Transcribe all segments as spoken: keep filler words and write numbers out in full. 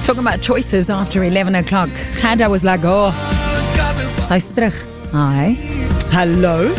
Talking about choices after eleven o'clock. Gerda was like, oh, sy's terug. Hi. Hallo.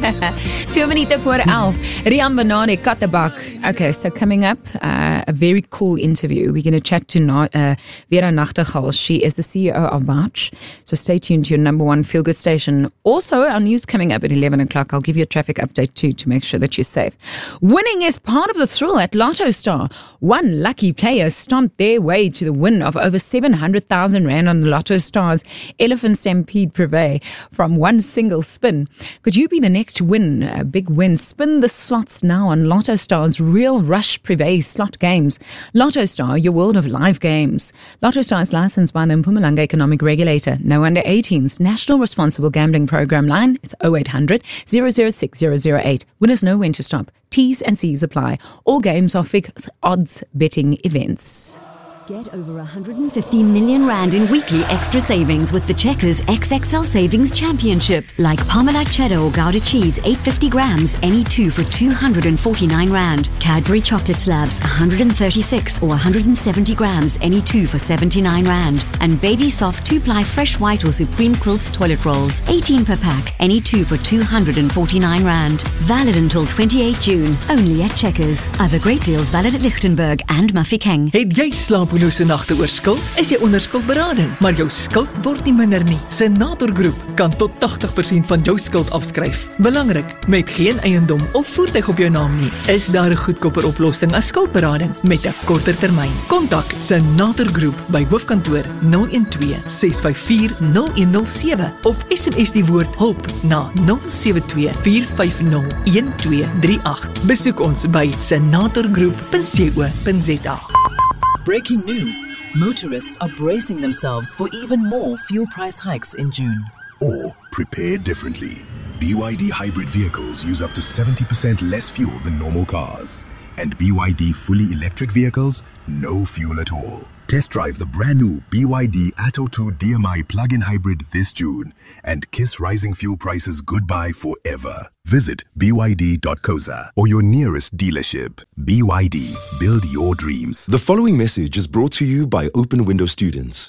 Two minute voor elf. Rian Benani, Kattebak. Okay, so coming up, uh, a very cool interview. We're going to chat to uh, Vera Nachtigall. She is the C E O of Vouch. So stay tuned to your number one feel-good station. Also, our news coming up at eleven o'clock. I'll give you a traffic update too to make sure that you're safe. Winning is part of the thrill at Lotto Star. One lucky player stomped their way to the win of over seven hundred thousand rand on the Lotto Star's Elephant Stampede Privé from one single spin. Could you be the next to win a big win? Spin the slots now on Lotto Star's Real Rush Privé slot games. Lotto Star, your world of live games. Lotto Star is licensed by the Mpumalanga Economic Regulator. No under eighteens. National Responsible Gambling Program line is oh eight hundred, zero zero six, zero zero eight. Winners know when to stop. T's and C's apply. All games are fixed odds betting events. Get over one hundred fifty million rand in weekly extra savings with the Checkers X X L Savings Championship. Like Parmalat cheddar or Gouda cheese, eight hundred fifty grams, any two for two hundred forty-nine rand. Cadbury chocolate slabs, one hundred thirty-six or one hundred seventy grams, any two for seventy-nine rand. And Baby Soft two-ply fresh white or Supreme Quilts toilet rolls, eighteen per pack, any two for two hundred forty-nine rand. Valid until twenty-eighth June, only at Checkers. Other great deals valid at Lichtenberg and Mafeking. Het jy slaapelose nagte oor skuld? Is jy onder skuldberading, maar jou skuld word nie minder nie. Senator Groep kan tot tachtig persent van jou skuld afskryf. Belangrik, met geen eiendom of voertuig op jou naam nie, is daar 'n goedkoper oplossing as skuldberading met 'n korter termyn. Kontak Senator Groep by hoofkantoor nul een twee, ses vyf vier, nul een nul sewe of S M S die woord hulp na nul sewe twee, vier vyf nul, een twee drie agt. Besoek ons by senator group dot co dot za. Breaking news. Motorists are bracing themselves for even more fuel price hikes in June. Or prepare differently. B Y D hybrid vehicles use up to seventy percent less fuel than normal cars. And B Y D fully electric vehicles, no fuel at all. Test drive the brand new B Y D Atto two D M I plug-in hybrid this June and kiss rising fuel prices goodbye forever. Visit b y d dot co dot za or your nearest dealership. B Y D, build your dreams. The following message is brought to you by Open Window students.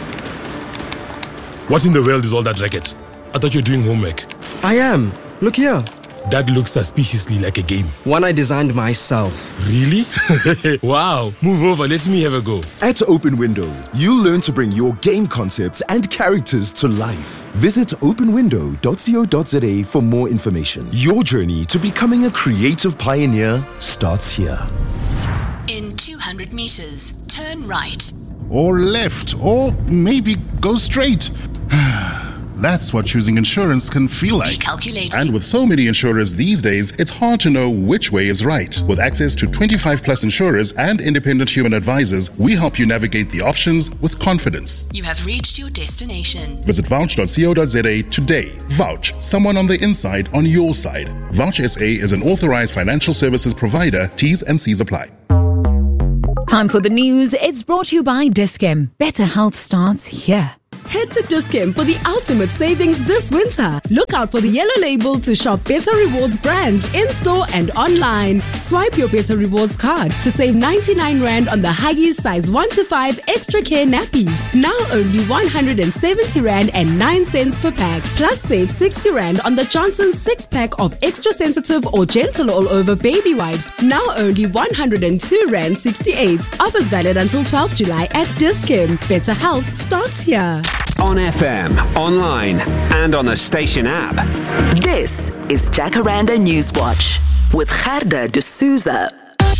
What in the world is all that racket? I thought you were doing homework. I am. Look here. That looks suspiciously like a game. One I designed myself. Really? Wow. Move over, let me have a go. At Open Window, you'll learn to bring your game concepts and characters to life. Visit open window dot co dot za for more information. Your journey to becoming a creative pioneer starts here. In two hundred meters, turn right. Or left, or maybe go straight. That's what choosing insurance can feel like. Recalculating. And with so many insurers these days, it's hard to know which way is right. With access to twenty-five plus insurers and independent human advisors, we help you navigate the options with confidence. You have reached your destination. Visit vouch dot co dot za today. Vouch, someone on the inside on your side. Vouch S A is an authorized financial services provider. T's and C's apply. Time for the news. It's brought to you by Dis-Chem. Better health starts here. Head to Dis-Chem for the ultimate savings this winter. Look out for the yellow label to shop Better Rewards brands in-store and online. Swipe your Better Rewards card to save ninety-nine rand on the Huggies size one to five extra care nappies. Now only one hundred seventy rand and nine cents per pack. Plus save sixty rand on the Johnson six pack of extra sensitive or gentle all over baby wipes. Now only one hundred two rand sixty-eight. Offers valid until twelfth July at Dis-Chem. Better health starts here. On F M, online, and on the station app. This is Jacaranda Newswatch with Gerda de Souza.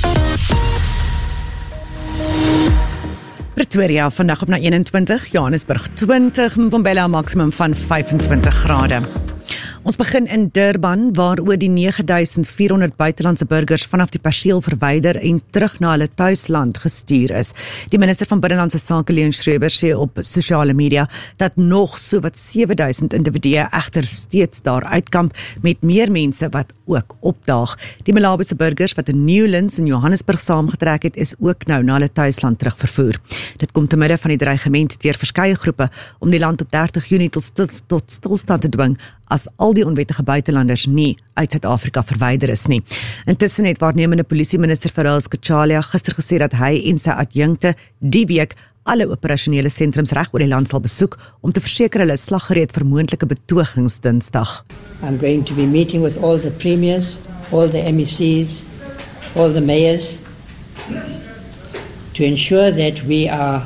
Pretoria vandag op na eenentwintig, Johannesburg twintig, Mbombela maksimum van vyfentwintig grade. Ons begin in Durban, waar oor die nege duisend vier honderd buitelandse burgers vanaf die perseel verwyder en terug na hulle tuisland gestuur is. Die minister van Binnelandse Sake, Leon Schreiber, sê op sosiale media dat nog so wat sewe duisend individue egter steeds daar uitkamp, met meer mense wat ook opdaag. Die Malabese burgers wat in Newlands in Johannesburg saamgetrek het, is ook nou na hulle tuisland terugvervoer. Dit kom te midde van die dreigement deur verskeie groepe om die land op dertig Junie tot, stil, tot stilstand te dwing as al die onwettige buitelanders nie uit Suid-Afrika verwyder is nie. Intussen het waarnemende polisieminister Farrell Skachalia gister gesê dat hy en sy adjunkte die week alle operasionele sentrums reg oor die land sal besoek om te verseker hulle is slaggereed vir moontlike betogings Dinsdag. I'm going to be meeting with all the premiers, all the M E Cs, all the mayors to ensure that we are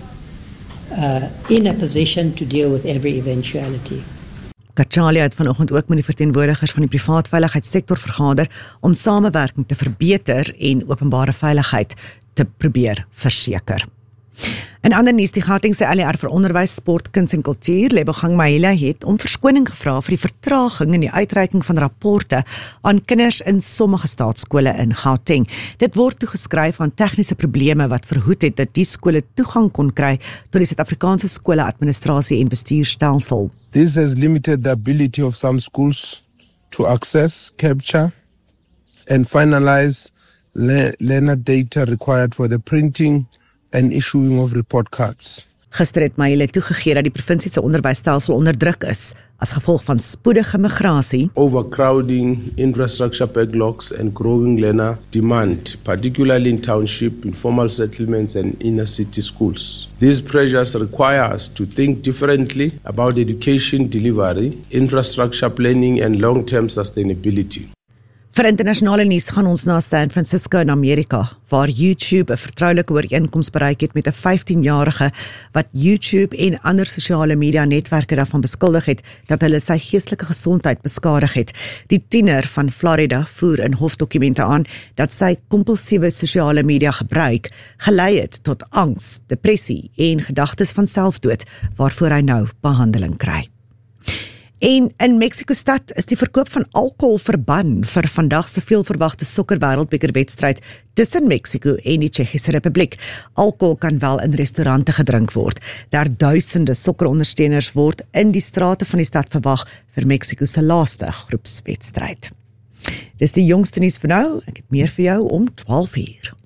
uh, in a position to deal with every eventuality. Kachali het vanoggend ook met die verteenwoordigers van die privaat veiligheidssektor vergader om samewerking te verbeter en openbare veiligheid te probeer verseker. In ander nuus, die Gautengse L E R vir onderwys, sport, kuns en kultuur, Lebogang Mahela, het om verskoning gevra vir die vertraging in die uitreiking van rapporte aan kinders in sommige staatskole in Gauteng. Dit word toegeskryf aan tegniese probleme wat verhoed het dat die skole toegang kon kry tot die Suid-Afrikaanse skole administrasie en bestuurstelsel. This has limited the ability of some schools to access, capture and finalize le- learner data required for the printing and issuing of report cards. Gister het Mahela toegegee dat die provinsie se onderwysstelsel onder druk is as gevolg van spoedige migrasie, overcrowding, infrastructure backlogs and growing learner demand, particularly in township, informal settlements and inner city schools. These pressures require us to think differently about education delivery, infrastructure planning and long-term sustainability. Vir internasionale nuus gaan ons na San Francisco in Amerika, waar YouTube 'n vertroulike ooreenkoms bereik het met 'n vyftien-jarige wat YouTube en ander sosiale media netwerke daarvan beskuldig het dat hulle sy geestelike gesondheid beskadig het. Die tiener van Florida voer in hofdokumente aan dat sy kompulsiewe sosiale media gebruik gelei het tot angs, depressie en gedagtes van selfdood, waarvoor hy nou behandeling kry. En in Mexiko-stad is die verkoop van alkohol verban vir vandag se veelverwagte sokker wêreldbekerwedstryd tussen Mexiko en die Tsjechiese Republiek. Alkohol kan wel in restaurante gedrink word. Daar duisende sokkerondersteuners word in die strate van die stad verwag vir Mexiko se laaste groepswedstryd. Dis die jongste nuus vir nou. Ek het meer vir jou om twaalf uur.